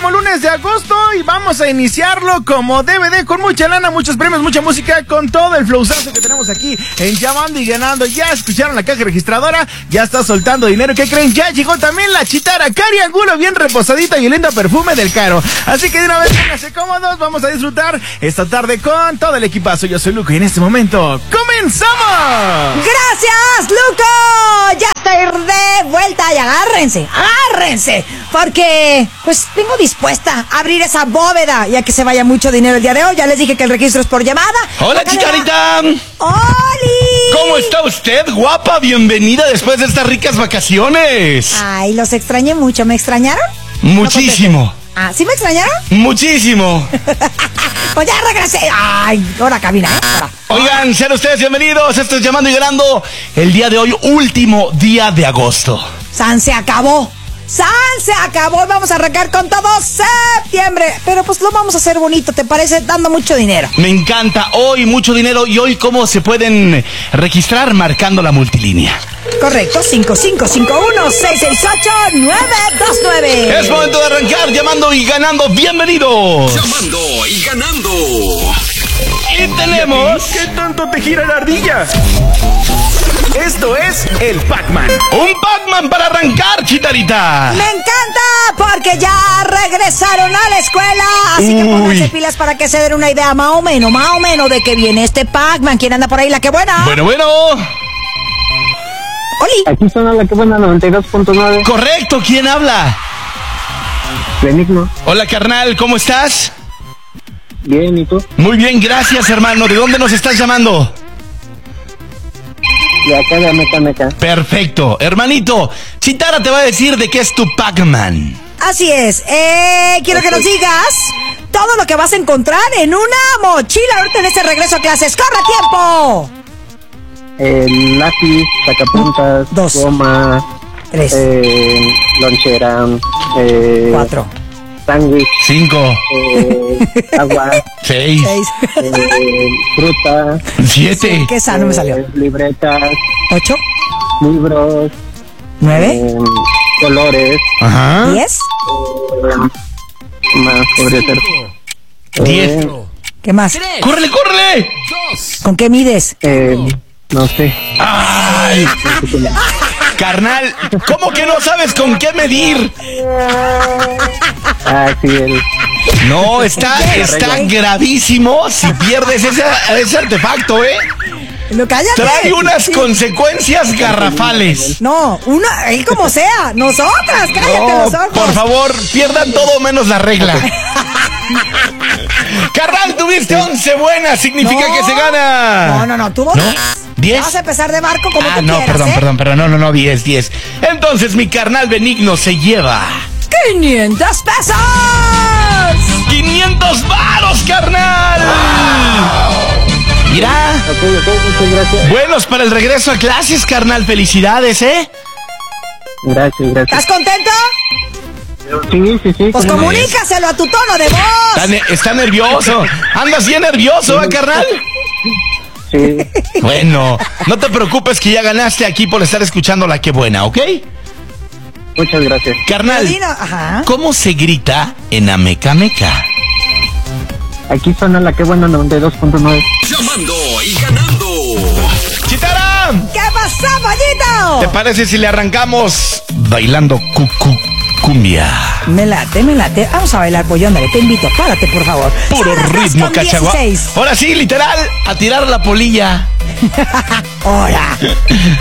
último lunes de agosto y vamos a iniciarlo como DVD, con mucha lana, muchos premios, mucha música, con todo el flowzazo que tenemos aquí en Llamando y Ganando. Ya escucharon la caja registradora, ya está soltando dinero. ¿Qué creen? Ya llegó también la chitara Cari Angulo, bien reposadita y el lindo perfume del Caro. Así que de una vez pónganse cómodos, vamos a disfrutar esta tarde con todo el equipazo. Yo soy Luco y en este momento ¡comenzamos! ¡Gracias, Luco! Ya estoy de vuelta y agárrense, porque pues vengo dispuesta a abrir esa bóveda ya que se vaya mucho dinero el día de hoy. Ya les dije que el registro es por llamada. ¡Hola, Chicarita! ¡Holi! ¿Cómo está usted, guapa? Bienvenida después de estas ricas vacaciones. Ay, los extrañé mucho. ¿Me extrañaron? Muchísimo. ¿Sí me extrañaron? Muchísimo. Pues ya regresé. Ay, ahora cabina, ahora. Oigan, sean ustedes bienvenidos. Esto es Llamando y Ganando. El día de hoy, último día de agosto. ¡San se acabó! Vamos a arrancar con todo septiembre. Pero pues lo vamos a hacer bonito, ¿te parece? Dando mucho dinero. Me encanta. Hoy mucho dinero. Y hoy, ¿cómo se pueden registrar? Marcando la multilínea. Correcto, 5551-668-929. Es momento de arrancar Llamando y Ganando. Bienvenidos. Llamando y Ganando. Y tenemos... ¿Qué tanto te gira la ardilla? Esto es el Pac-Man. Un Pac-Man para arrancar, Chitarita. Me encanta porque ya regresaron a la escuela. Así que pónganse pilas para que se den una idea más o menos de que viene este Pac-Man. ¿Quién anda por ahí? La que buena. Bueno. Oli. Aquí suena la que buena 92.9. Correcto, ¿quién habla? Benigno. Hola, carnal, ¿cómo estás? Bien, ¿y tú? Muy bien, gracias, hermano. ¿De dónde nos estás llamando? De acá de Meca. Perfecto. Hermanito, Chitara te va a decir de qué es tu Pac-Man. Así es. Quiero que nos digas todo lo que vas a encontrar en una mochila ahorita en este regreso a clases. ¡Corre tiempo! Lápiz, sacapuntas, 2, goma, 3, lonchera, 4, sándwich, 5, agua, 6, fruta, 7. ¿Qué sano me salió? libretas, 8, libros, 9, colores, Ajá. 10. más podría ser 10. ¿Qué más? ¡Córrele! ¿Con qué mides? no sé. ¡Ay! Carnal, ¿cómo que no sabes con qué medir? Sí, No, está gravísimo si pierdes ese artefacto, ¿eh? No, cállate. Trae unas consecuencias garrafales. No, él como sea. Nosotras, cállate los ojos. Por favor, pierdan todo menos la regla. Carnal, tuviste 11 buenas, significa que se gana. No, tuvo 10. Vas a empezar de barco como tú no, quieras, perdón, no, 10. Entonces mi carnal Benigno se lleva 500 pesos. 500 varos, carnal. Mira. Ok, muchas gracias. Buenos para el regreso a clases, carnal. Felicidades, ¿eh? Gracias. ¿Estás contento? Sí. Pues comunícaselo a tu tono de voz. Está nervioso. Andas bien nervioso, ¿eh, carnal? Sí. Bueno, no te preocupes que ya ganaste aquí por estar escuchando La Que Buena, ¿ok? Muchas gracias. Carnal, Ajá. ¿cómo se grita en Ameca Meca? Aquí suena la que buena 92.9. Llamando y Ganando. ¡Chitara! ¿Qué pasó, pollito? ¿Te parece si le arrancamos bailando cumbia? Me late. Vamos a bailar, pollo, ándale, te invito. Párate, por favor. Puro Son las ritmo, 2:16. cachagua. Ahora sí, literal, a tirar la polilla. Hola.